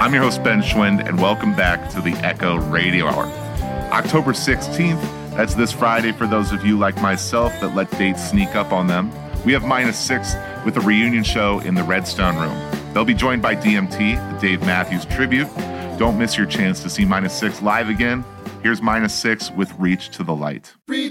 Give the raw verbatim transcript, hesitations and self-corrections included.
I'm your host, Ben Schwind, and welcome back to the Echo Radio Hour. October sixteenth, that's this Friday for those of you like myself that let dates sneak up on them. We have Minus Six with a reunion show in the Redstone Room. They'll be joined by D M T, the Dave Matthews Tribute. Don't miss your chance to see Minus Six live again. Here's Minus Six with Reach to the Light. Reach